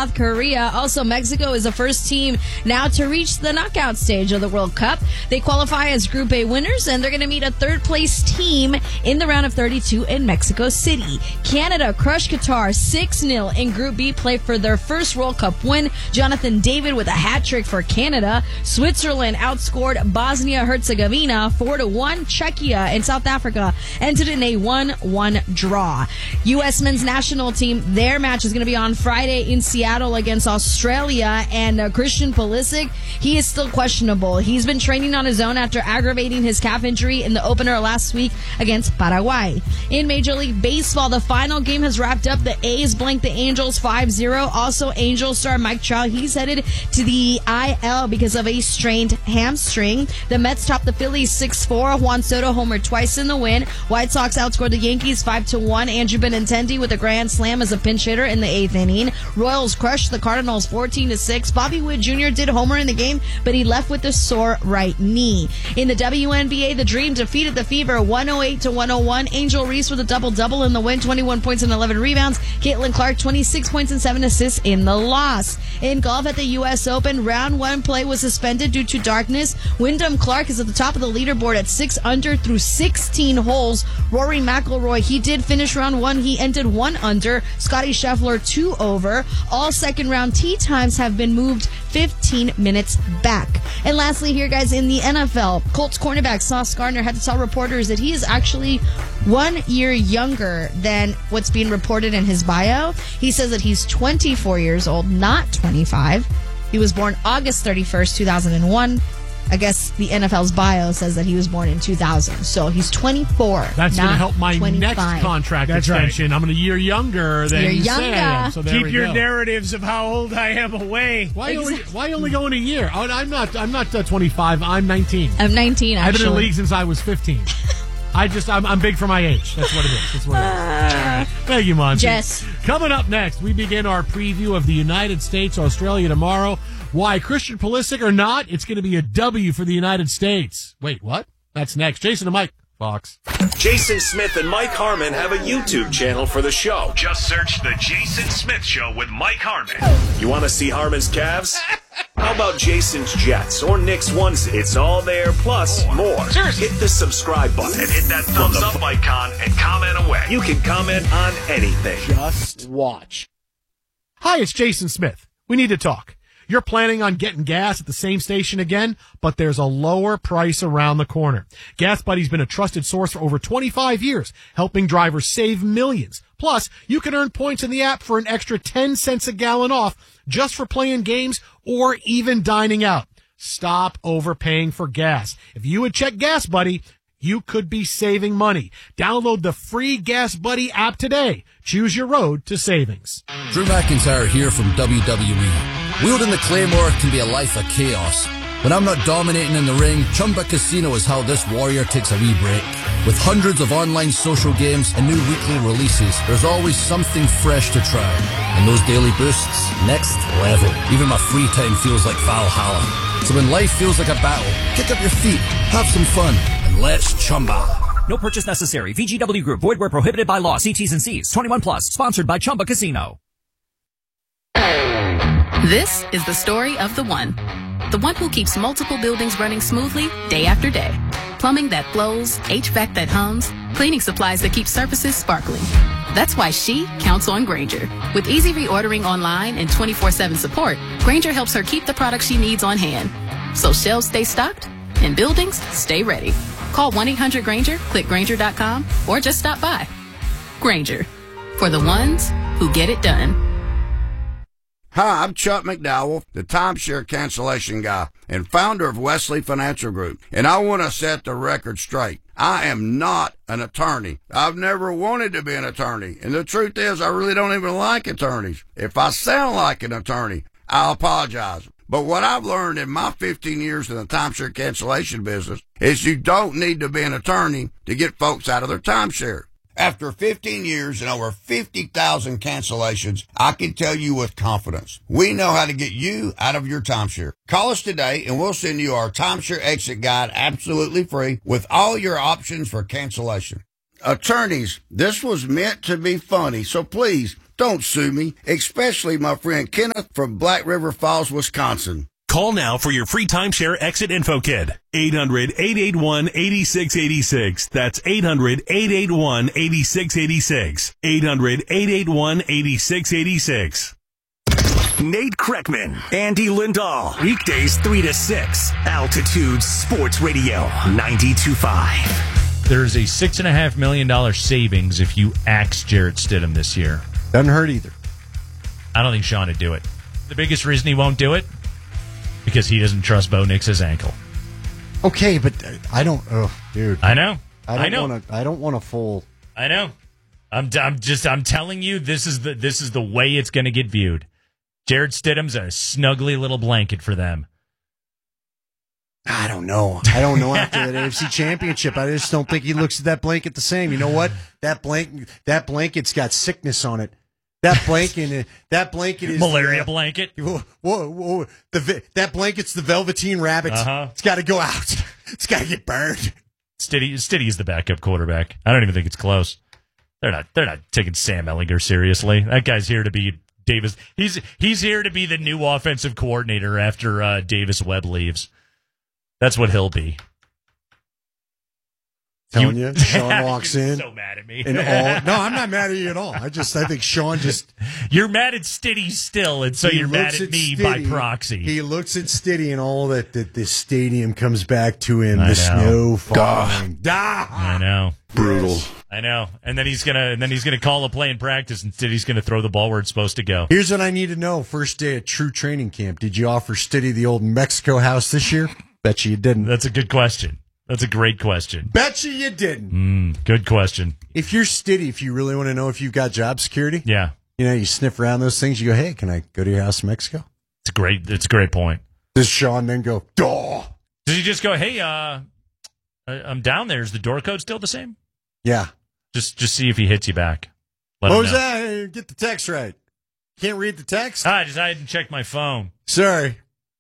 South Korea. Also, Mexico is the first team now to reach the knockout stage of the World Cup. They qualify as Group A winners, and they're going to meet a third-place team in the round of 32 in Mexico City. Canada crushed Qatar 6-0 in Group B play for their first World Cup win. Jonathan David with a hat trick for Canada. Switzerland outscored Bosnia-Herzegovina 4-1. Czechia and South Africa ended in a 1-1 draw. U.S. men's national team, their match is going to be on Friday in Seattle against Australia, and Christian Pulisic, he is still questionable. He's been training on his own after aggravating his calf injury in the opener last week against Paraguay. In Major League Baseball, the final game has wrapped up. The A's blanked the Angels 5-0. Also, Angels star Mike Trout, he's headed to the IL because of a strained hamstring. The Mets topped the Phillies 6-4. Juan Soto homered twice in the win. White Sox outscored the Yankees 5-1. Andrew Benintendi with a grand slam as a pinch hitter in the 8th inning. Royals crushed the Cardinals 14-6. Bobby Witt Jr. did homer in the game, but he left with a sore right knee. In the WNBA, the Dream defeated the Fever 108-101. Angel Reese with a double-double in the win, 21 points and 11 rebounds. Caitlin Clark, 26 points and 7 assists in the loss. In golf at the U.S. Open, round 1 play was suspended due to darkness. Wyndham Clark is at the top of the leaderboard at 6 under through 16 holes. Rory McIlroy, he did finish round 1. He ended 1 under. Scotty Scheffler 2 over. All second round tee times have been moved 15 minutes back. And lastly here, guys, in the NFL, Colts cornerback Sauce Gardner had to tell reporters that he is actually 1 year younger than what's being reported in his bio. He says that he's 24 years old, not 25. He was born August 31st, 2001. I guess the NFL's bio says that he was born in 2000. So he's 24. That's going to help my 25. next contract extension. Right. I'm a year younger than you say I am. So keep your narratives of how old I am away. Why only go in a year? Oh, I'm not 25. I'm 19. I'm 19, actually. I've been in the league since I was 15. I'm big for my age. That's what it is. Thank you, Monty. Jess. Coming up next, we begin our preview of the United States, Australia tomorrow. Why Christian Pulisic or not, it's going to be a W for the United States. Wait, what? That's next. Jason and Mike, Fox. Jason Smith and Mike Harmon have a YouTube channel for the show. Just search The Jason Smith Show with Mike Harmon. You want to see Harmon's calves? How about Jason's Jets or Nick's onesie? It's all there, plus more. Seriously. Hit the subscribe button and hit that thumbs up icon and comment away. You can comment on anything. Just watch. Hi, it's Jason Smith. We need to talk. You're planning on getting gas at the same station again, but there's a lower price around the corner. Gas Buddy's been a trusted source for over 25 years, helping drivers save millions. Plus, you can earn points in the app for an extra 10 cents a gallon off just for playing games or even dining out. Stop overpaying for gas. If you would check Gas Buddy, you could be saving money. Download the free Gas Buddy app today. Choose your road to savings. Drew McIntyre here from WWE. Wielding the Claymore can be a life of chaos. When I'm not dominating in the ring, Chumba Casino is how this warrior takes a wee break. With hundreds of online social games and new weekly releases, there's always something fresh to try. And those daily boosts, next level. Even my free time feels like Valhalla. So when life feels like a battle, kick up your feet, have some fun, and let's Chumba. No purchase necessary. VGW Group. Void where prohibited by law. See T's and C's. 21 plus. Sponsored by Chumba Casino. This is the story of the one. The one who keeps multiple buildings running smoothly day after day. Plumbing that flows, HVAC that hums, cleaning supplies that keep surfaces sparkling. That's why she counts on Grainger. With easy reordering online and 24/7 support, Grainger helps her keep the products she needs on hand. So shelves stay stocked and buildings stay ready. Call 1-800-GRAINGER, click Grainger.com, or just stop by. Grainger, for the ones who get it done. Hi, I'm Chuck McDowell, the timeshare cancellation guy and founder of Wesley Financial Group, and I want to set the record straight. I am not an attorney. I've never wanted to be an attorney, and the truth is I really don't even like attorneys. If I sound like an attorney, I apologize. But what I've learned in my 15 years in the timeshare cancellation business is you don't need to be an attorney to get folks out of their timeshare. After 15 years and over 50,000 cancellations, I can tell you with confidence, we know how to get you out of your timeshare. Call us today and we'll send you our timeshare exit guide absolutely free with all your options for cancellation. Attorneys, this was meant to be funny, so please Don't sue me, especially my friend Kenneth from Black River Falls, Wisconsin. Call now for your free timeshare exit info kit. 800-881-8686. That's 800-881-8686. 800-881-8686. Nate Kreckman, Andy Lindahl. Weekdays 3 to 6. Altitude Sports Radio 92.5. There's a $6.5 million savings if you axe Jarrett Stidham this year. Doesn't hurt either. I don't think Sean would do it. The biggest reason he won't do it? Because he doesn't trust Bo Nix's ankle. Okay, but I don't. Oh, dude. I know. I don't want a full. I know. I'm telling you, this is the way it's going to get viewed. Jarrett Stidham's a snuggly little blanket for them. I don't know. After that AFC Championship, I just don't think he looks at that blanket the same. You know what? That blanket's got sickness on it. That blanket is malaria blanket. Whoa! That blanket's the Velveteen Rabbit. It's got to go out. It's got to get burned. Stiddy is the backup quarterback. I don't even think it's close. They're not taking Sam Ehlinger seriously. That guy's here to be Davis. He's here to be the new offensive coordinator after Davis Webb leaves. That's what he'll be. Telling you, Sean walks in. So mad at me. No, I'm not mad at you at all. I think Sean just. You're mad at Stiddy still, and so you're mad at me by proxy. He looks at Stiddy, and all that the stadium comes back to him. The snow falling. I know. Brutal. Yes. I know. And then he's gonna call a play in practice, and Stiddy's gonna throw the ball where it's supposed to go. Here's what I need to know: first day at true training camp, did you offer Stiddy the old Mexico house this year? Bet you didn't. That's a good question. That's a great question. Bet you didn't. Good question. If you're Stiddy, if you really want to know if you've got job security, yeah, you sniff around those things. You go, hey, can I go to your house in Mexico? It's a great point. Does Sean then go, duh? Does he just go, hey, I'm down there. Is the door code still the same? Yeah. Just see if he hits you back. What was that? Get the text right. Can't read the text? I didn't check my phone. Sorry.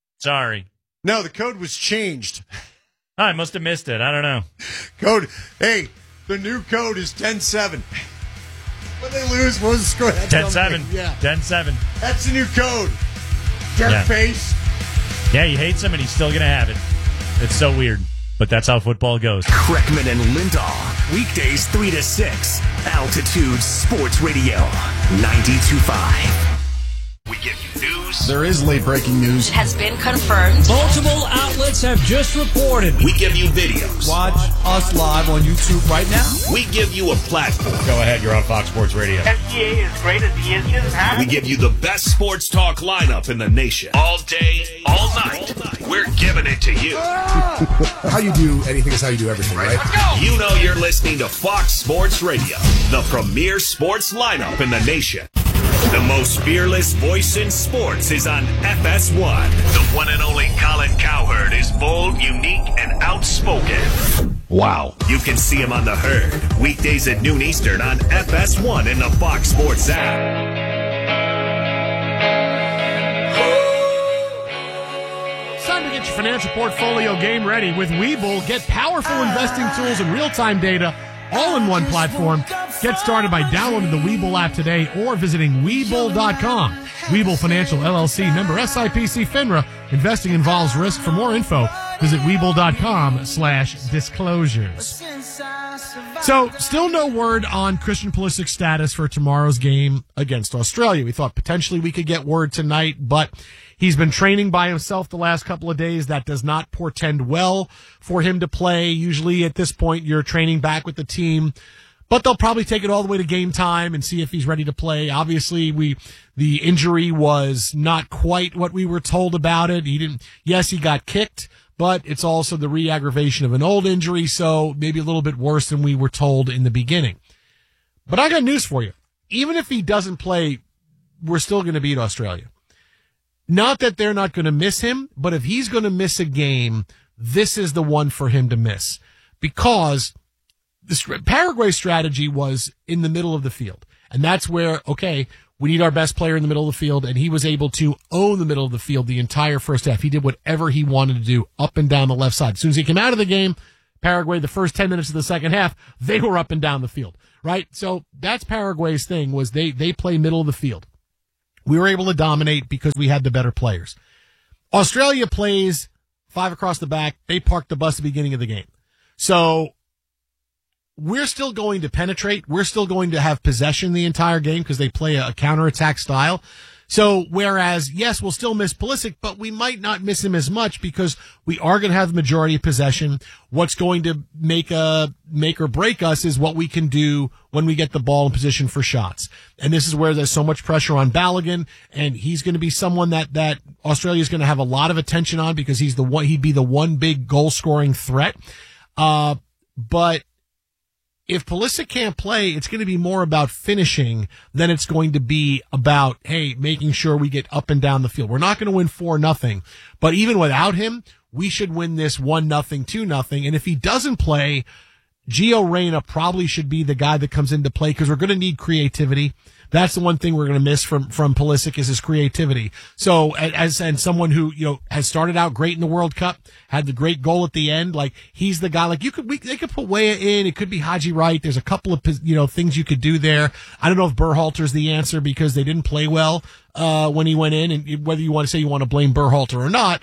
No, the code was changed. I must have missed it. I don't know. Hey, the new code is 10-7. When they lose, what was the score? 10-7. Yeah. 10-7. That's the new code. Jerk face. Yeah, he hates him, and he's still going to have it. It's so weird, but that's how football goes. Kreckman and Lindahl. Weekdays 3 to 6. Altitude Sports Radio 92.5. We give you news. There is late breaking news. It has been confirmed. Multiple outlets have just reported. We give you videos. Watch us live on YouTube right now. We give you a platform. Go ahead, you're on Fox Sports Radio. SGA is great as he is. We give you the best sports talk lineup in the nation. All day, all night. We're giving it to you. How you do anything is how you do everything, right? Let's go. You know you're listening to Fox Sports Radio, the premier sports lineup in the nation. The most fearless voice in sports is on FS1. The one and only Colin Cowherd is bold, unique, and outspoken. Wow. You can see him on The Herd, weekdays at noon Eastern on FS1 in the Fox Sports app. It's time to get your financial portfolio game ready with Webull. Get powerful investing tools and real-time data all in one platform. Get started by downloading the Webull app today or visiting Webull.com. Webull Financial LLC, member SIPC FINRA. Investing involves risk. For more info, visit Webull.com/disclosures. So, still no word on Christian Pulisic's status for tomorrow's game against Australia. We thought potentially we could get word tonight, but he's been training by himself the last couple of days. That does not portend well for him to play. Usually at this point, you're training back with the team, but they'll probably take it all the way to game time and see if he's ready to play. Obviously, the injury was not quite what we were told about it. He got kicked, but it's also the re-aggravation of an old injury, so maybe a little bit worse than we were told in the beginning. But I got news for you. Even if he doesn't play, we're still going to beat Australia. Not that they're not going to miss him, but if he's going to miss a game, this is the one for him to miss. Because Paraguay's strategy was in the middle of the field. And that's where, okay, we need our best player in the middle of the field, and he was able to own the middle of the field the entire first half. He did whatever he wanted to do up and down the left side. As soon as he came out of the game, Paraguay, the first 10 minutes of the second half, they were up and down the field. right? So that's Paraguay's thing, was they play middle of the field. We were able to dominate because we had the better players. Australia plays 5 across the back. They parked the bus at the beginning of the game. So we're still going to penetrate. We're still going to have possession the entire game because they play a counterattack style. So whereas, yes, we'll still miss Pulisic, but we might not miss him as much because we are going to have the majority of possession. What's going to make or break us is what we can do when we get the ball in position for shots. And this is where there's so much pressure on Balogun, and he's going to be someone that Australia is going to have a lot of attention on because he'd be the one big goal scoring threat. But if Pulisic can't play, it's going to be more about finishing than it's going to be about, hey, making sure we get up and down the field. We're not going to win 4-0, but even without him, we should win this 1-0, 2-0. And if he doesn't play, Gio Reyna probably should be the guy that comes into play because we're going to need creativity. That's the one thing we're going to miss from Pulisic is his creativity. So as someone who, has started out great in the World Cup, had the great goal at the end, like he's the guy, like they could put Weah in. It could be Haji Wright. There's a couple of, things you could do there. I don't know if Berhalter's the answer because they didn't play well, when he went in, and whether you want to say you want to blame Berhalter or not,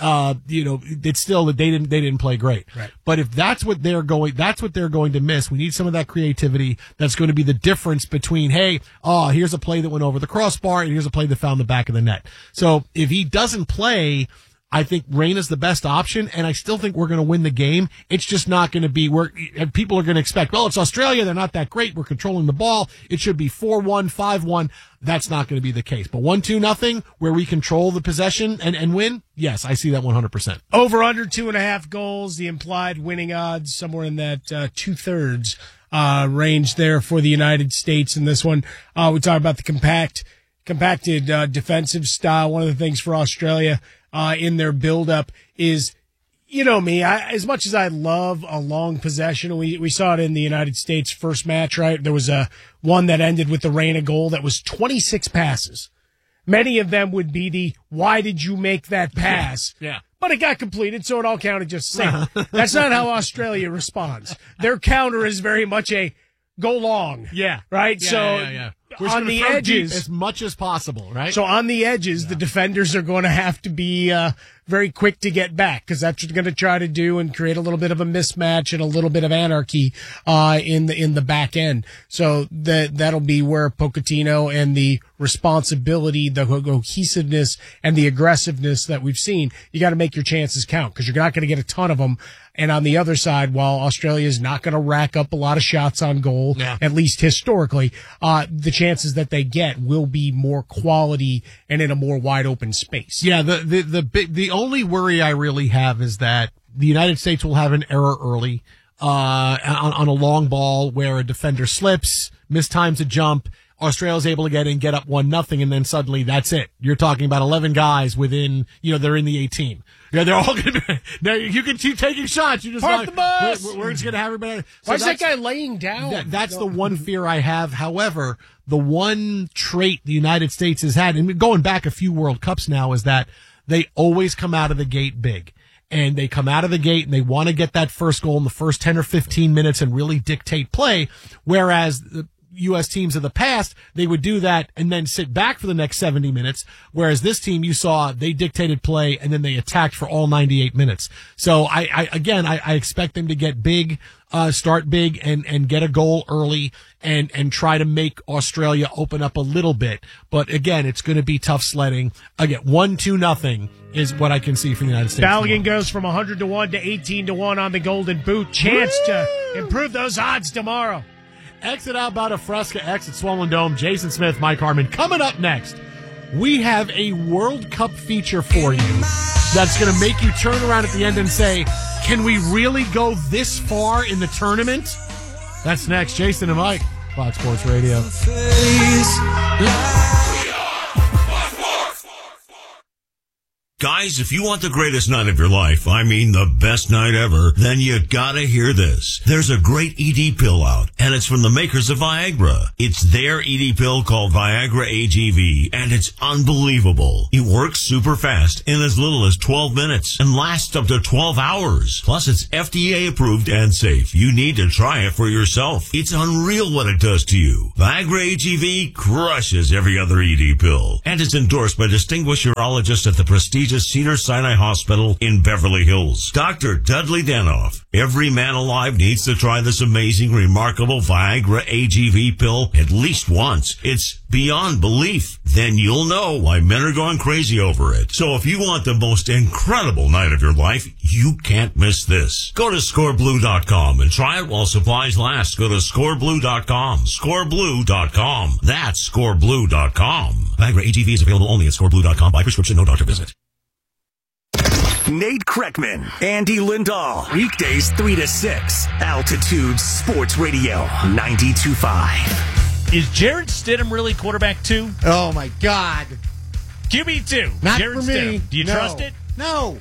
it's still that they didn't play great. Right. But if that's what they're going to miss. We need some of that creativity. That's going to be the difference between, hey, here's a play that went over the crossbar and here's a play that found the back of the net. So if he doesn't play, I think Reyna's the best option, and I still think we're going to win the game. It's just not going to be where people are going to expect, well, it's Australia. They're not that great. We're controlling the ball. It should be 4-1, 5-1. That's not going to be the case. But 1-2-0, where we control the possession and win, yes, I see that 100%. Over under 2.5 goals, the implied winning odds somewhere in that 2/3 range there for the United States in this one. We talk about the compacted defensive style. One of the things for Australia in their buildup is, me, as much as I love a long possession, we saw it in the United States first match, right? There was one that ended with the Reyna goal that was 26 passes. Many of them would be the, why did you make that pass? Yeah. But it got completed, so it all counted just the same. That's not how Australia responds. Their counter is very much a go long. Yeah. Right? Yeah. We're on the edges, as much as possible, right? So on the edges, the defenders are going to have to be very quick to get back because that's what they're going to try to do and create a little bit of a mismatch and a little bit of anarchy in the back end. So that'll be where Pochettino and the responsibility, the cohesiveness, and the aggressiveness that we've seen, you got to make your chances count because you're not going to get a ton of them. And on the other side, while Australia is not going to rack up a lot of shots on goal, at least historically, the chances that they get will be more quality and in a more wide open space. Yeah, the only worry I really have is that the United States will have an error early on a long ball where a defender slips, mistimes a jump. Australia's able to get in, get up 1-0, and then suddenly that's it. You're talking about 11 guys within, they're in the 18. Yeah, they're all going to be. Now you can keep taking shots. You just park the bus. We're just going to have everybody. So why is that guy laying down? That's the one fear I have. However, the one trait the United States has had, and going back a few World Cups now, is that they always come out of the gate big. And they come out of the gate and they want to get that first goal in the first 10 or 15 minutes and really dictate play. Whereas the U.S. teams of the past, they would do that and then sit back for the next 70 minutes. Whereas this team, you saw, they dictated play and then they attacked for all 98 minutes. So I expect them to get big, start big and get a goal early and try to make Australia open up a little bit. But again, it's going to be tough sledding. Again, 1-2-0 is what I can see from the United States. Balogun goes from 100-1 to 18-1 on the Golden Boot. Chance to improve those odds tomorrow. Exit out about a Fresca, exit Swollen Dome. Jason Smith, Mike Harmon. Coming up next, we have a World Cup feature for you that's going to make you turn around at the end and say, can we really go this far in the tournament? That's next. Jason and Mike, Fox Sports Radio. Guys, if you want the greatest night of your life, I mean the best night ever, then you gotta hear this. There's a great ED pill out, and it's from the makers of Viagra. It's their ED pill called Viagra AGV, and it's unbelievable. It works super fast in as little as 12 minutes and lasts up to 12 hours. Plus, it's FDA approved and safe. You need to try it for yourself. It's unreal what it does to you. Viagra AGV crushes every other ED pill, and it's endorsed by distinguished urologists at the prestigious Cedars-Sinai Hospital in Beverly Hills. Dr. Dudley Danoff. Every man alive needs to try this amazing, remarkable Viagra AGV pill at least once. It's beyond belief. Then you'll know why men are going crazy over it. So if you want the most incredible night of your life, you can't miss this. Go to scoreblue.com and try it while supplies last. Go to scoreblue.com. Scoreblue.com. That's scoreblue.com. Viagra AGV is available only at scoreblue.com by prescription, no doctor visit. Nate Kreckman, Andy Lindahl. Weekdays 3 to 6. Altitude Sports Radio 92.5. Is Jarrett Stidham really quarterback 2? Oh, my God. QB2. Not Jarrett for me. Stidham. Do you trust it? No.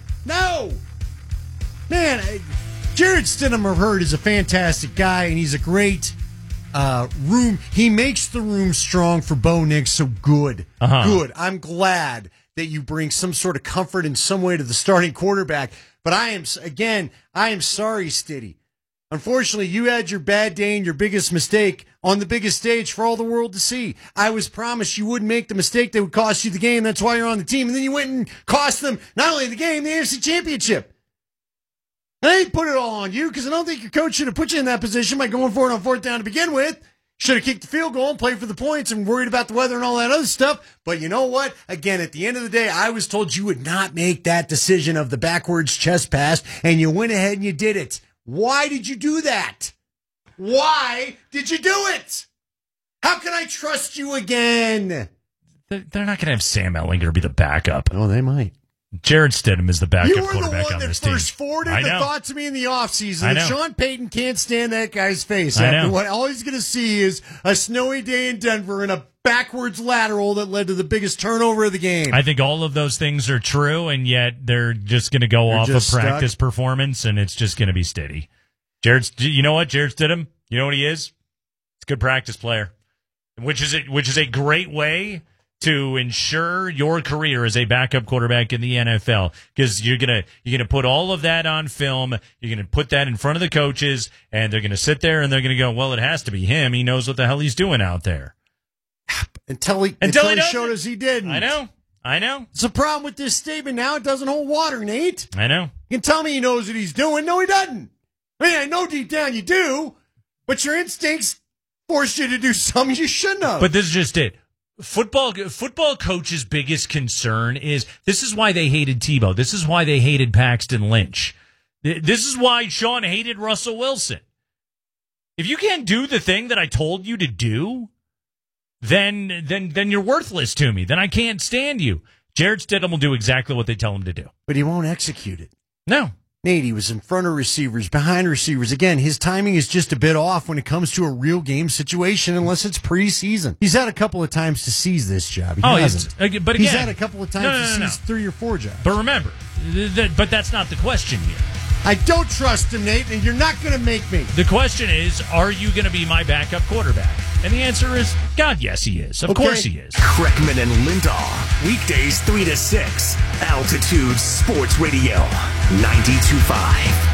Man, Jarrett Stidham, I've heard, is a fantastic guy, and he's a great room. He makes the room strong for Bo Nix, so good. Good. I'm glad that you bring some sort of comfort in some way to the starting quarterback. But I am sorry, Stiddy. Unfortunately, you had your bad day and your biggest mistake on the biggest stage for all the world to see. I was promised you wouldn't make the mistake that would cost you the game. That's why you're on the team. And then you went and cost them not only the game, the AFC Championship. I ain't put it all on you because I don't think your coach should have put you in that position by going for it on fourth down to begin with. Should have kicked the field goal and played for the points and worried about the weather and all that other stuff. But you know what? Again, at the end of the day, I was told you would not make that decision of the backwards chest pass, and you went ahead and you did it. Why did you do that? Why did you do it? How can I trust you again? They're not going to have Sam Ehlinger be the backup. Oh, they might. Jarrett Stidham is the backup quarterback on this team. You were the one that first forwarded the thought to me in the offseason. I know. Sean Payton can't stand that guy's face. I After know. what all he's going to see is a snowy day in Denver and a backwards lateral that led to the biggest turnover of the game. I think all of those things are true, and yet they're just going to go off of practice performance, and it's just going to be steady. You know what, Jarrett Stidham? You know what he is? He's a good practice player, which is a great way to ensure your career as a backup quarterback in the NFL, because you're gonna put all of that on film. You're gonna put that in front of the coaches, and they're gonna sit there and they're gonna go, "Well, it has to be him. He knows what the hell he's doing out there." Until he showed us he didn't. I know. It's a problem with this statement now. It doesn't hold water, Nate. I know. You can tell me he knows what he's doing. No, he doesn't. I mean, I know deep down you do, but your instincts force you to do something you shouldn't have. But this is just it. Football coach's biggest concern is this is why they hated Tebow. This is why they hated Paxton Lynch. This is why Sean hated Russell Wilson. If you can't do the thing that I told you to do, then you're worthless to me. Then I can't stand you. Jarrett Stidham will do exactly what they tell him to do. But he won't execute it. No. Nate, he was in front of receivers, behind receivers. Again, his timing is just a bit off when it comes to a real game situation, unless it's preseason. He's had a couple of times to seize this job. He hasn't. But again, he's had a couple of times to seize 3 or 4 jobs. But remember, but that's not the question here. I don't trust him, Nate, and you're not going to make me. The question is, are you going to be my backup quarterback? And the answer is, God, yes, he is. Of course he is. Kreckman and Lindahl. Weekdays 3 to 6. Altitude Sports Radio 92.5.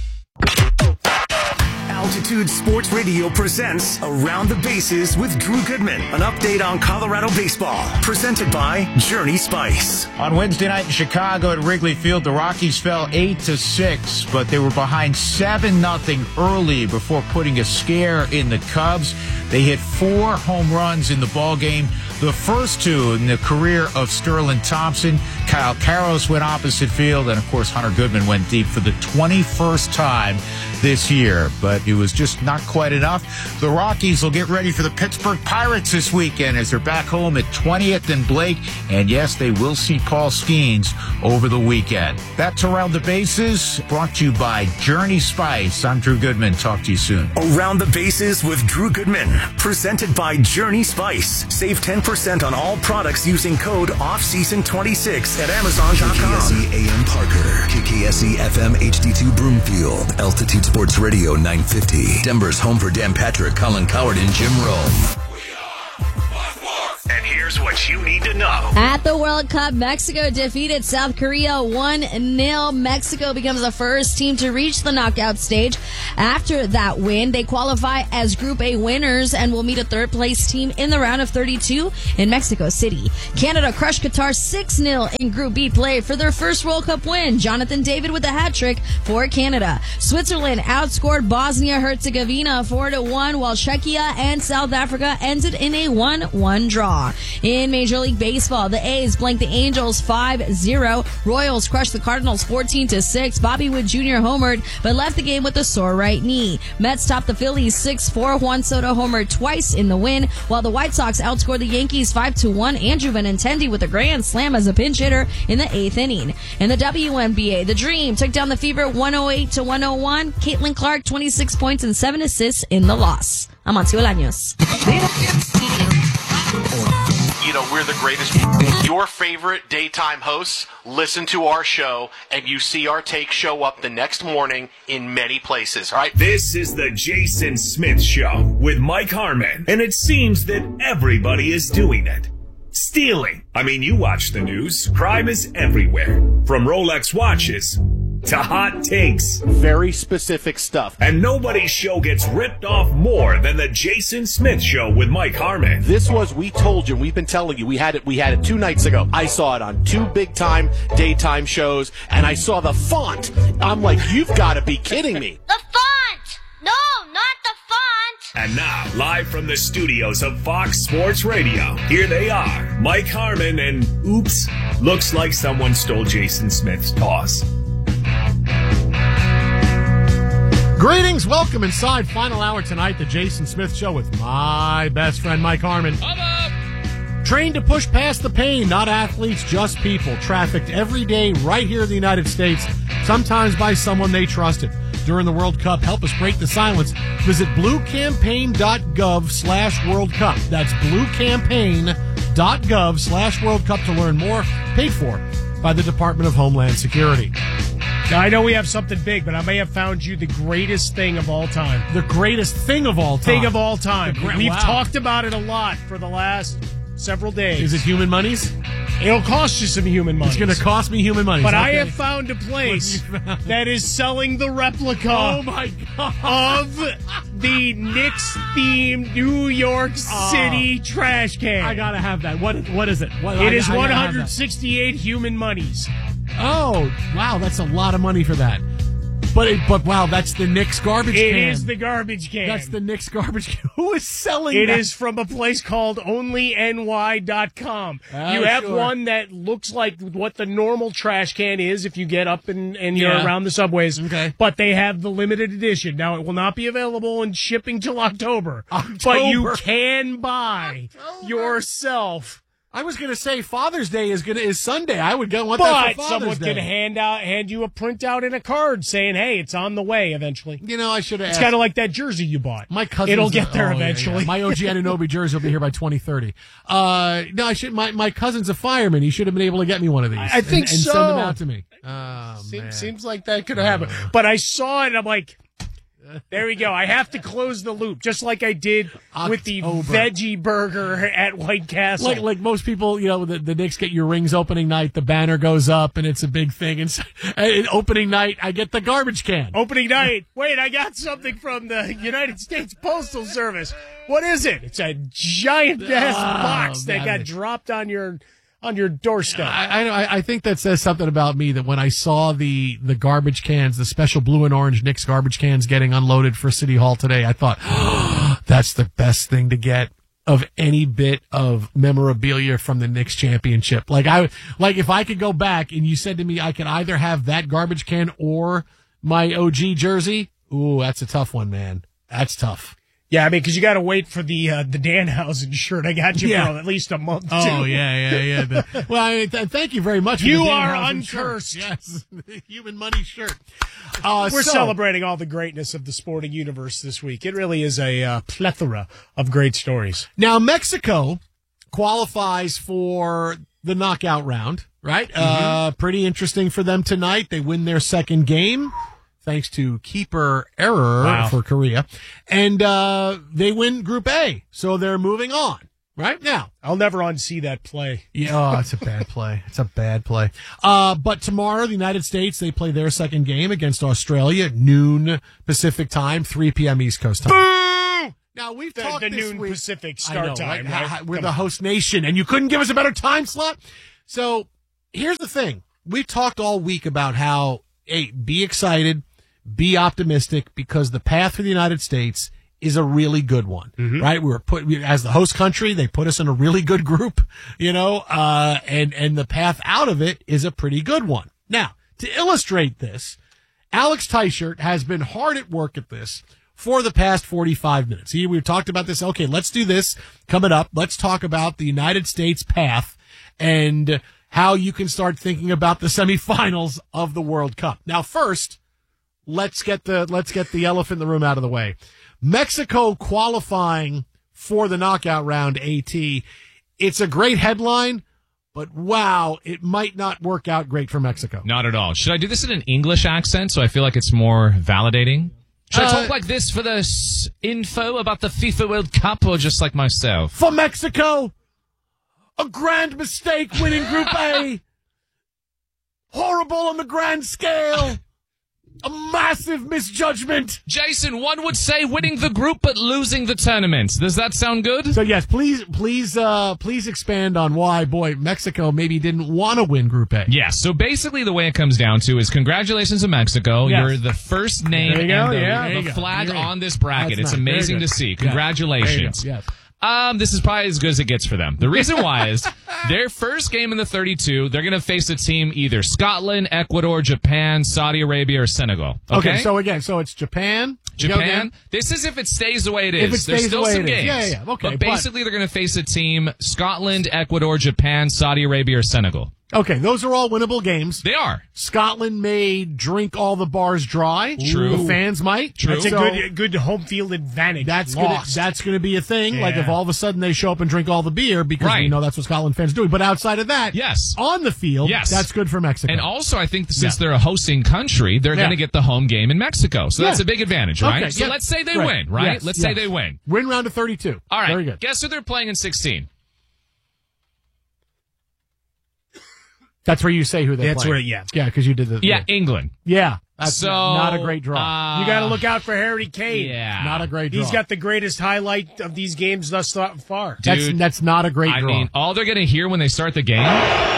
Altitude Sports Radio presents Around the Bases with Drew Goodman. An update on Colorado baseball. Presented by Journey Spice. On Wednesday night in Chicago at Wrigley Field, the Rockies fell 8-6, but they were behind 7-0 early before putting a scare in the Cubs. They hit 4 home runs in the ballgame, the first 2 in the career of Sterling Thompson. Kyle Karros went opposite field, and of course Hunter Goodman went deep for the 21st time this year, but it was just not quite enough. The Rockies will get ready for the Pittsburgh Pirates this weekend as they're back home at 20th and Blake, and yes, they will see Paul Skeens over the weekend. That's Around the Bases, brought to you by Journey Spice. I'm Drew Goodman. Talk to you soon. Around the Bases with Drew Goodman, presented by Journey Spice. Save 10% on all products using code OFFSEASON26 at at Amazon.com. KKSE AM Parker, KKSE FM HD2 Broomfield, Altitude Sports Radio 950, Denver's home for Dan Patrick, Colin Coward, and Jim Rome. And here's what you need to know. At the World Cup, Mexico defeated South Korea 1-0. Mexico becomes the first team to reach the knockout stage. After that win, they qualify as Group A winners and will meet a third-place team in the round of 32 in Mexico City. Canada crushed Qatar 6-0 in Group B play for their first World Cup win. Jonathan David with a hat trick for Canada. Switzerland outscored Bosnia-Herzegovina 4-1, while Czechia and South Africa ended in a 1-1 draw. In Major League Baseball, the A's blanked the Angels 5-0. Royals crushed the Cardinals 14-6. Bobby Wood Jr. homered, but left the game with a sore right knee. Mets topped the Phillies 6-4. Juan Soto homered twice in the win, while the White Sox outscored the Yankees 5-1. Andrew Benintendi with a grand slam as a pinch hitter in the 8th inning. In the WNBA, the Dream took down the Fever 108-101. Caitlin Clark 26 points and 7 assists in the loss. Amancio Bolaños. You know, we're the greatest. Your favorite daytime hosts listen to our show, and you see our take show up the next morning in many places, all right? This is the Jason Smith Show with Mike Harmon, and it seems that everybody is doing it. Stealing. I mean, you watch the news. Crime is everywhere. From Rolex watches to hot takes. Very specific stuff. And nobody's show gets ripped off more than the Jason Smith Show with Mike Harmon. This was, we told you, we've been telling you, we had it 2 nights ago. I saw it on 2 big-time daytime shows, and I saw the font. I'm like, you've got to be kidding me. The font! No, not the font! And now, live from the studios of Fox Sports Radio, here they are, Mike Harmon and, oops, looks like someone stole Jason Smith's toss. Greetings, welcome inside final hour tonight, the Jason Smith Show with my best friend Mike Harmon. Trained to push past the pain, not athletes, just people. Trafficked every day right here in the United States, sometimes by someone they trusted. During the World Cup, help us break the silence. Visit bluecampaign.gov/World Cup. That's bluecampaign.gov/World Cup to learn more. Paid for by the Department of Homeland Security. Now, I know we have something big, but I may have found you the greatest thing of all time. The greatest thing of all time? Thing of all time. We've wow. talked about it a lot for the last several days. Is it human monies? It'll cost you some human money. It's going to cost me human money. But okay. I have found a place that is selling the replica oh my God. of the Knicks-themed New York City trash can. I got to have that. What is it? It is 168 human monies. Oh, wow, that's a lot of money for that. But wow, that's the Knicks garbage can. It is the garbage can. That's the Knicks garbage can. Who is selling it? That? It is from a place called OnlyNY.com. You have one that looks like what the normal trash can is if you get up and you're around the subways. Okay. But they have the limited edition. Now, it will not be available in shipping till October. But you can buy yourself. I was going to say Father's Day is Sunday. I would want that for Father's someone Day. can hand you a printout and a card saying, "Hey, it's on the way eventually." You know, I should have. It's kind of like that jersey you bought. My cousin, it'll get there eventually. Yeah. My OG Anunoby jersey will be here by 2030. No, I should. My cousin's a fireman. He should have been able to get me one of these. I think and so. Send them out to me. Oh, man. Seems like that could have happened. But I saw it and I'm like, there we go. I have to close the loop, just like I did with the veggie burger at White Castle. Like most people, you know, the Knicks get your rings opening night, the banner goes up, and it's a big thing. And opening night, I get the garbage can. Opening night, wait, I got something from the United States Postal Service. What is it? It's a giant-ass box that got dropped on your doorstep. I think that says something about me, that when I saw the garbage cans, the special blue and orange Knicks garbage cans getting unloaded for City Hall today, I thought, that's the best thing to get of any bit of memorabilia from the Knicks championship. If I could go back and you said to me I could either have that garbage can or my OG jersey, ooh, that's a tough one, man. That's tough. Yeah, I mean, because you got to wait for the Danhausen shirt. I got you for at least a month. Oh, yeah. Thank you very much. You for the are Danhausen uncursed. Shirt. Yes, the human money shirt. We're celebrating all the greatness of the sporting universe this week. It really is a plethora of great stories. Now, Mexico qualifies for the knockout round, right? Pretty interesting for them tonight. They win their second game, thanks to keeper error for Korea. And they win Group A, so they're moving on. Right now, I'll never unsee that play. Yeah, it's a bad play. It's a bad play. But tomorrow, the United States, they play their second game against Australia at noon Pacific time, 3 p.m. East Coast time. Boo! Now we've the talked this noon week. Pacific start time. Right? We're the host nation, and you couldn't give us a better time slot. So here's the thing: we've talked all week about how, hey, be excited, be optimistic, because the path for the United States is a really good one, right? We were as the host country, they put us in a really good group, and the path out of it is a pretty good one. Now, to illustrate this, Alex Teichert has been hard at work at this for the past 45 minutes. We've talked about this. Okay, let's do this coming up. Let's talk about the United States path and how you can start thinking about the semifinals of the World Cup. Now, first, let's get the elephant in the room out of the way. Mexico qualifying for the knockout round, AT. It's a great headline, but wow, it might not work out great for Mexico. Not at all. Should I do this in an English accent so I feel like it's more validating? Should I talk like this for the info about the FIFA World Cup, or just like myself? For Mexico, a grand mistake winning Group A. Horrible on the grand scale. A massive misjudgment. Jason, one would say winning the group but losing the tournament. Does that sound good? So yes, please expand on why, Mexico maybe didn't want to win Group A. Yes, so basically the way it comes down to is congratulations to Mexico. Yes. You're the first name and the flag on this bracket. It's amazing to see. Congratulations. Yes. This is probably as good as it gets for them. The reason why is their first game in the 32, they're going to face a team either Scotland, Ecuador, Japan, Saudi Arabia, or Senegal. Okay, so it's Japan. This is if it stays the way it is. There's still some games. Yeah. Okay. But basically, they're going to face a team Scotland, Ecuador, Japan, Saudi Arabia, or Senegal. Okay, those are all winnable games. They are. Scotland may drink all the bars dry. True. The fans might. True. That's a good home field advantage. That's gonna be a thing. Yeah. Like if all of a sudden they show up and drink all the beer because we know that's what Scotland fans do. But outside of that, yes, on the field, yes, that's good for Mexico. And also, I think since they're a hosting country, they're going to get the home game in Mexico. So that's a big advantage, right? Okay, so let's say they win, right? Yes, let's say they win. Win round of 32. All right. Very good. Guess who they're playing in 16? That's where you say who they play. Yeah, because you did the England. Yeah, that's so not a great draw. You got to look out for Harry Kane. Yeah, not a great draw. He's got the greatest highlight of these games thus far. Dude, that's not a great draw. I mean, all they're going to hear when they start the game,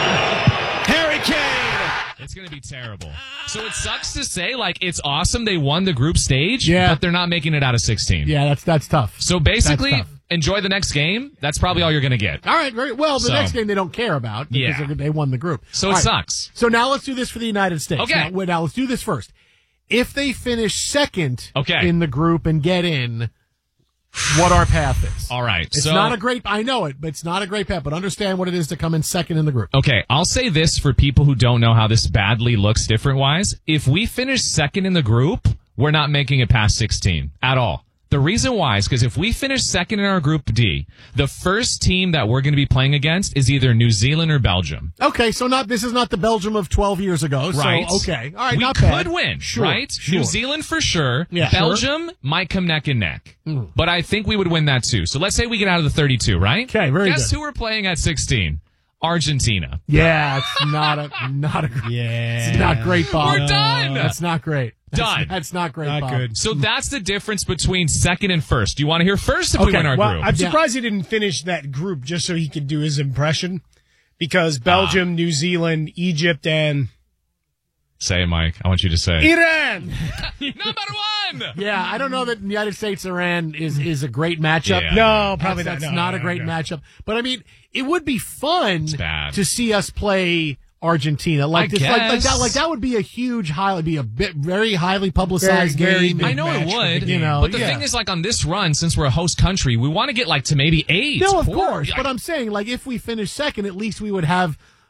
Harry Kane. It's going to be terrible. So it sucks to say, like, it's awesome they won the group stage, Yeah. but they're not making it out of 16. Yeah, that's tough. So basically, That's tough. enjoy the next game. That's probably all you're going to get. All right, very well. The So- next game they don't care about because Yeah. they won the group. So All it right. sucks. So now let's do this for the United States. Okay. Now let's do this first. If they finish second Okay. in the group and get in, what our path is. All right. It's so not a great, I know it, but it's not a great path, but understand what it is to come in second in the group. Okay, I'll say this for people who don't know how this badly looks different-wise. If we finish second in the group, we're not making it past 16 at all. The reason why is because if we finish second in our Group D, the first team that we're going to be playing against is either New Zealand or Belgium. Okay, so this is not the Belgium of 12 years ago. Right. So, okay. All right, we not could bad. win, Sure, right? sure. New Zealand for sure. Yeah, Belgium might come neck and neck. But I think we would win that too. So let's say we get out of the 32, right? Okay, very Guess good. who we're playing at 16? Argentina. Yeah, it's not a it's not great, Bob. We're done. That's not great. Done. That's not great, Not Bob. good. So that's the difference between second and first. Do you want to hear first if we Okay, win our Well, group? I'm surprised he didn't finish that group just so he could do his impression, because Belgium, New Zealand, Egypt, and Say it, Mike. I want you to say it. Iran. Number one. Yeah, I don't know that the United States-Iran is a great matchup. Yeah. No, probably That's not. not No, a great no. matchup. But I mean, it would be fun bad. to see us play Argentina like I this, like guess. that would be a huge highlight, be a very highly publicized Very, very game. big I know it match for would, the game. but the thing is, like on this run, since we're a host country, we want to get like to maybe 8. No, of Four. course. But I'm saying, like, if we finish second, at least we would have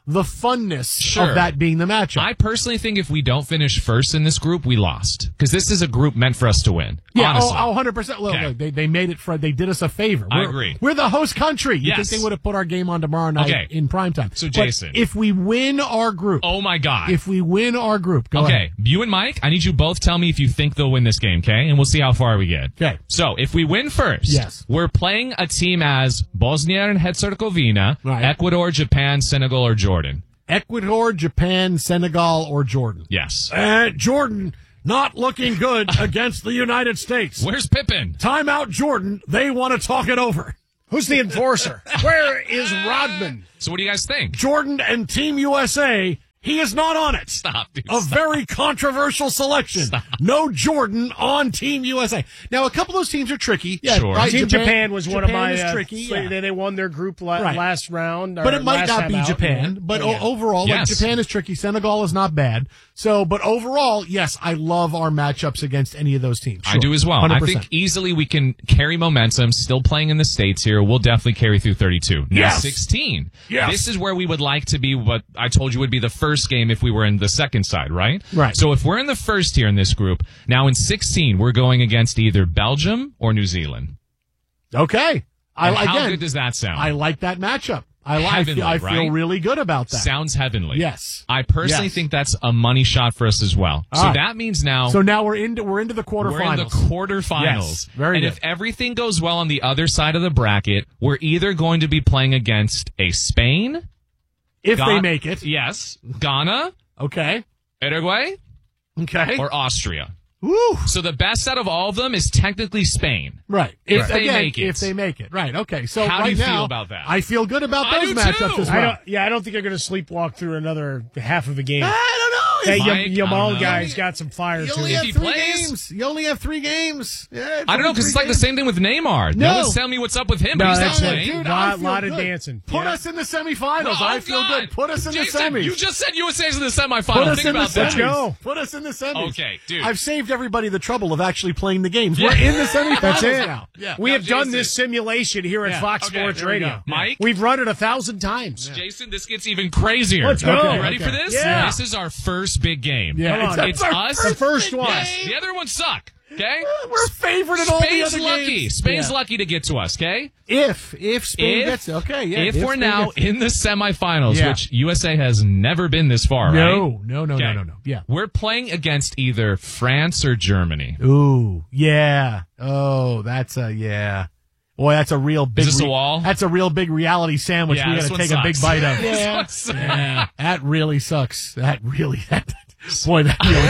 the funness Sure. of that being the matchup. I personally think if we don't finish first in this group, we lost. Because this is a group meant for us to win. Yeah, honestly. 100%. Look, Okay. look, they made it for, they did us a favor. I agree. We're the host country. You Yes. think they would have put our game on tomorrow night Okay. in primetime. So, But Jason. if we win our group. Oh, my God. If we win our group. Go Okay, ahead. you and Mike, I need you both tell me if you think they'll win this game, okay? And we'll see how far we get. Okay. So, if we win first, Yes. we're playing a team as Bosnia and Herzegovina, Right. Ecuador, Japan, Senegal, or Jordan. Ecuador, Japan, Senegal, or Jordan. Yes. Jordan not looking good against the United States. Where's Pippen? Timeout, Jordan. They want to talk it over. Who's the enforcer? Where is Rodman? So what do you guys think? Jordan and Team USA. He is not on it. Stop, dude. A very controversial selection. Stop. No Jordan on Team USA. Now, a couple of those teams are tricky. Yeah, Sure. right? Team Japan was one of Japan my. is tricky. Yeah. They won their group Right. last round. But it might last not time be out. Japan. Yeah. But Yeah. overall, like, Yes. Japan is tricky. Senegal is not bad. So, but overall, yes, I love our matchups against any of those teams. I do as well. 100%. I think easily we can carry momentum, still playing in the States here. We'll definitely carry through 32. Now Yes. 16. Yes. This is where we would like to be what I told you would be the first game if we were in the second side, right? Right. So if we're in the first here in this group, now in 16, we're going against either Belgium or New Zealand. Okay. And how again, good does that sound? I like that matchup. I Heavenly, feel right? really good about that. Sounds heavenly. Yes. I personally Yes. think that's a money shot for us as well. All so right. that means now So now we're into the quarterfinals. we're in the quarterfinals. Yes, very and good. if everything goes well on the other side of the bracket, we're either going to be playing against a Spain, If they make it. yes, Ghana, Okay. Uruguay, Okay. or Austria. Woo. So the best out of all of them is technically Spain. Right. If they again, make it. If they make it. Right. Okay. So How do right you feel now, about that? I feel good about I those do matchups too. as well. I don't think they're going to sleepwalk through another half of a game. I don't know. That Mike, I Yamal don't know. guy's got some fire You to only him. have he 3 plays? games. You only have 3 games. Yeah, I don't know, because it's like the same thing with Neymar. No. No one's telling me what's up with him, No, but he's not that's it. playing. Dude, I feel lot of good. dancing. Put Yeah. us in the semifinals. Oh, I feel God. good. Put us in Jason, the semis. You just said USA's in the Put semifinal. us Think in the about semis. that. Let's go. Put us in the semis. Okay, dude. I've saved everybody the trouble of actually playing the games. Yeah. We're in the semifinals That's it. now. Yeah. We Now, have done Jason. this simulation here at Yeah. Fox Okay, Sports there we Radio. go. Mike? We've run it 1,000 times. Jason, this gets even crazier. Let's go. Okay, ready Okay. for this? Yeah. This is our first big game. Yeah, Come on. It's our us. The first one. Yes. The other ones suck. Okay? We're favored in all the Spain's other lucky. games. Spain's Yeah. lucky to get to us, okay? If Spain If- gets it. Okay, yeah. If we're Spain now gets it. in the semifinals, Yeah. which USA has never been this far, right? No. Okay. No. Yeah. We're playing against either France or Germany. Ooh, yeah. Oh, that's a yeah. Boy, that's a real big. this a wall? That's a real big reality sandwich. Yeah, we this got to one take a big sucks. bite of. This one sucks. Yeah, that really sucks. That really. Boy, that really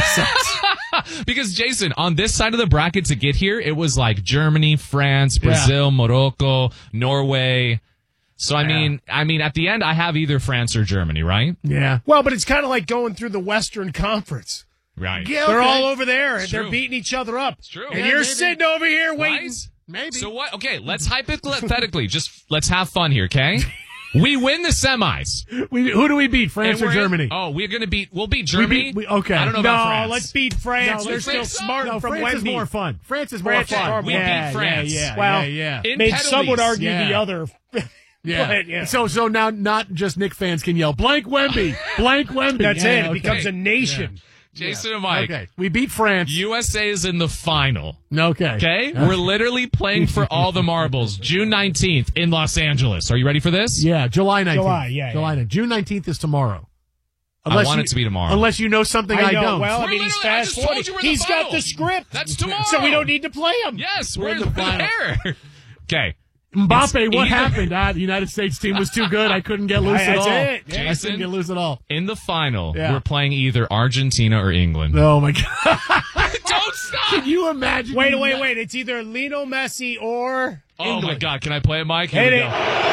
sucks. Because Jason, on this side of the bracket to get here, it was like Germany, France, Brazil, Morocco, Norway. So I mean, at the end, I have either France or Germany, right? Yeah. Well, but it's kind of like going through the Western Conference. Right. Yeah, They're okay. all over there, and It's they're true. beating each other up. It's true. And Yeah, you're maybe. sitting over here waiting. Right? Maybe. So what? Okay, let's hypothetically let's have fun here, okay? We win the semis. Who do we beat? France And or we're in- Germany? We'll beat Germany. Okay. I don't know No, about France. let's beat France. No, They're let's still think so. smart No, from France is Wemby. more fun. France is more France is fun. more We fun. beat France. Yeah, Well, yeah. In Maybe some would penalties. argue the Yeah. other. Yeah. But, yeah. So now not just Knick fans can yell blank Wemby, blank Wemby. That's Yeah, it. It okay. becomes a nation. Jason and Mike. Okay, we beat France. USA is in the final. Okay. Okay? We're literally playing for all the marbles. June 19th in Los Angeles. Are you ready for this? Yeah, July 19th. July, 19th. June 19th is tomorrow. I want it to be tomorrow. Unless you know something I, know. don't. Well, I We're mean, he's literally- I fast just told forwarding. you we're in the He's got final. the script. That's tomorrow. So we don't need to play him. Yes, We're we're in the final. there. Okay. Mbappe, It's what either- happened? The United States team was too good. I couldn't get loose at That's all. it. Yeah. I Jason? couldn't get loose at all. In the final, Yeah. we're playing either Argentina or England. Oh, my God. Don't stop! Can you imagine? Wait. It's either Lionel Messi or Oh, my England. God. Can I play it, Mike? Here Hit we it. go.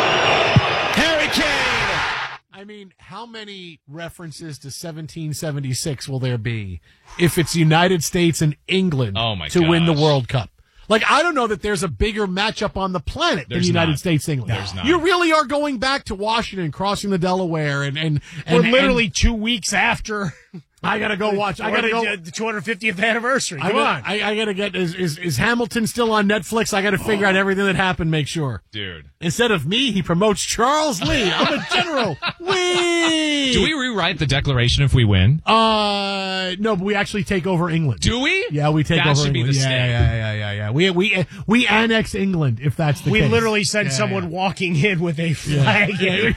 Harry Kane. I mean, how many references to 1776 will there be if it's United States and England to win the gosh. World Cup? Like, I don't know that there's a bigger matchup on the planet than There's United not. States England. There's not. You really are going back to Washington, crossing the Delaware, and We're literally 2 weeks after. I gotta go watch. I gotta go the 250th anniversary. Come on. I gotta get. Is Hamilton still on Netflix? I gotta figure out everything that happened. Make sure, dude. Instead of me, he promotes Charles Lee. I'm a general. Wee. Do we rewrite the Declaration if we win? No, but we actually take over England. Do we? Yeah, we take that over should England. Be the Yeah. We annex England if that's the case. We literally send someone walking in with a flag. Can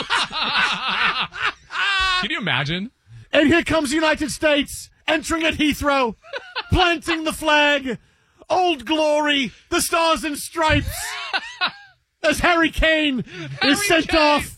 you imagine? And here comes the United States, entering at Heathrow, planting the flag, Old Glory, the Stars and Stripes, as Harry Kane is sent off,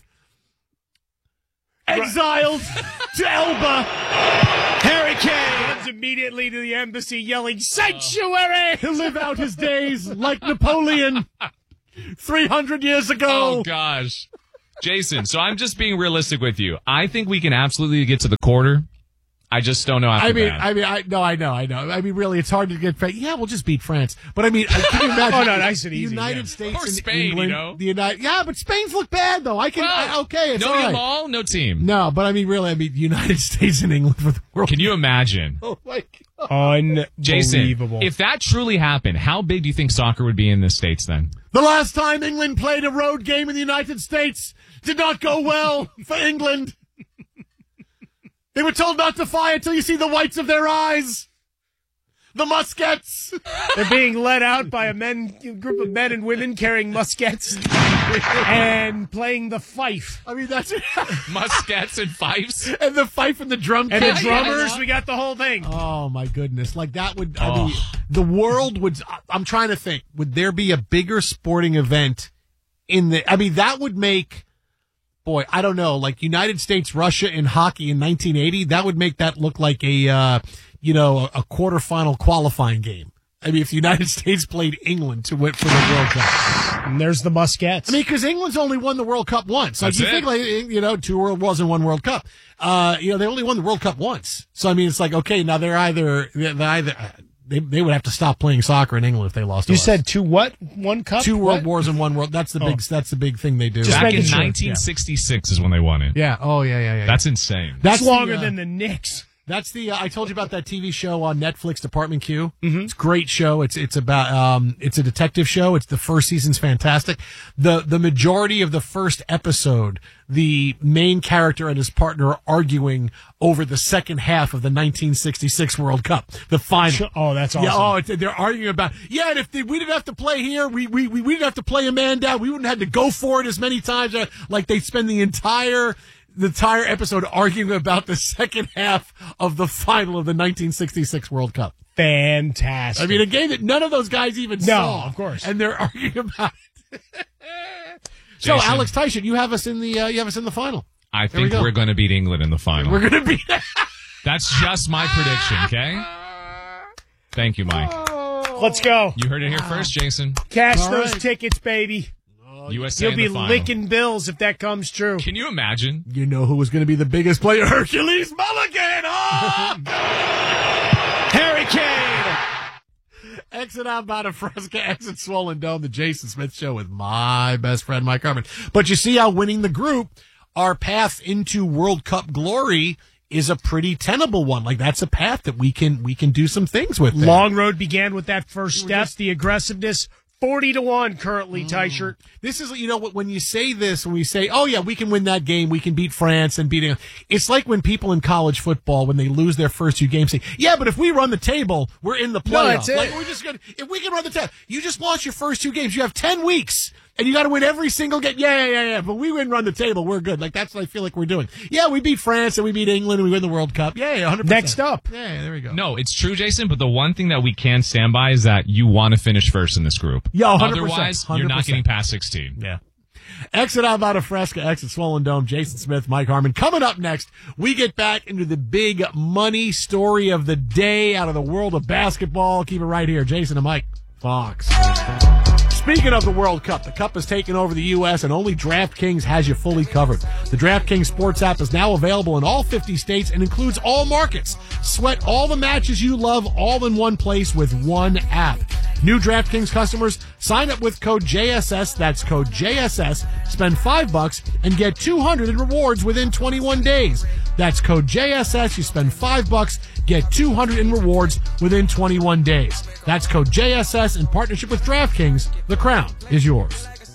exiled to Elba. Harry Kane runs immediately to the embassy yelling, "Sanctuary!" To live out his days like Napoleon 300 years ago. Oh, gosh. Jason, so I'm just being realistic with you. I think we can absolutely get to the quarter. I just don't know after that. I know. I mean, really, it's hard to get. Yeah, we'll just beat France. But I mean, can you imagine? Oh, no, nice and the easy. United States or and Spain, England, you know? Yeah, but Spain's look bad though. Okay, it's no all right. Yamal, no team. No, but I mean, really, the United States and England for the World. Can you imagine? Oh my God. Unbelievable. Jason, if that truly happened, how big do you think soccer would be in the States then? The last time England played a road game in the United States did not go well for England. They were told not to fire until you see the whites of their eyes. The muskets. They're being led out by a group of men and women carrying muskets and playing the fife. I mean, that's it. Muskets and fifes. And the fife and the drum. And the drummers, we got the whole thing. Oh, my goodness. Like, that would, I mean, the world would, I'm trying to think, would there be a bigger sporting event that would make, boy, I don't know, like United States, Russia in hockey in 1980, that would make that look like a quarterfinal qualifying game. I mean, if the United States played England to win for the World Cup. And there's the muskets. I mean, because England's only won the World Cup once. Like, That's you it. think, like, 2 World Wars and 1 World Cup. They only won the World Cup once. So, I mean, it's like, okay, now they would have to stop playing soccer in England if they lost. You said 2 what? 1 cup? 2 World Wars and 1 World. That's the big thing they do. Back in 1966 is when they won it. Yeah. Oh, yeah. That's insane. That's longer than the Knicks. That's the I told you about that TV show on Netflix, Department Q. Mm-hmm. It's a great show. It's about it's a detective show. It's the first season's fantastic. The majority of the first episode, the main character and his partner are arguing over the second half of the 1966 World Cup, the final. Oh, that's awesome. Yeah, they're arguing about and if we didn't have to play here, we didn't have to play a man down. We wouldn't have to go for it as many times. Like they spend the entire episode arguing about the second half of the final of the 1966 World Cup. Fantastic. I mean, a game that none of those guys even saw. No, of course. And they're arguing about it. Jason, so, Alex Tyson, you have us in the final. I think we're going to beat England in the final. We're going to beat. That's just my prediction. Okay. Thank you, Mike. Let's go. You heard it here first, Jason. Cash those tickets, baby. USA You'll in be the final. licking bills if that comes true. Can you imagine? You know who was going to be the biggest player? Hercules Mulligan! Oh! Harry Kane! Exit out by Fresca, exit Swollen Dome, the Jason Smith Show with my best friend, Mike Harmon. But you see how winning the group, our path into World Cup glory is a pretty tenable one. Like, that's a path that we can do some things with. There. Long road began with that first step, the aggressiveness. 40-1 currently, Tyshirt. This is, when you say this, when we say, oh yeah, we can win that game, we can beat France and beat, it's like when people in college football, when they lose their first 2 games, say, yeah, but if we run the table, we're in the playoffs. No, that's it. Like, if we can run the table, you just lost your first 2 games, you have 10 weeks. And you got to win every single game. Yeah. But we win, run the table. We're good. Like, that's what I feel like we're doing. Yeah, we beat France and we beat England and we win the World Cup. Yeah, 100%. Next up. Yeah, there we go. No, it's true, Jason, but the one thing that we can stand by is that you want to finish first in this group. Yeah, 100%. Otherwise, 100%. you're not getting past 16. Yeah. Exit out of Fresca, exit Swollen Dome, Jason Smith, Mike Harmon. Coming up next, we get back into the big money story of the day out of the world of basketball. Keep it right here. Jason and Mike, Fox. Speaking of the World Cup, the Cup has taken over the U.S. and only DraftKings has you fully covered. The DraftKings Sports app is now available in all 50 states and includes all markets. Sweat all the matches you love all in one place with one app. New DraftKings customers, sign up with code JSS, that's code JSS, spend $5 and get $200 in rewards within 21 days. That's code JSS. You spend $5, get 200 in rewards within 21 days. That's code JSS in partnership with DraftKings. The crown is yours.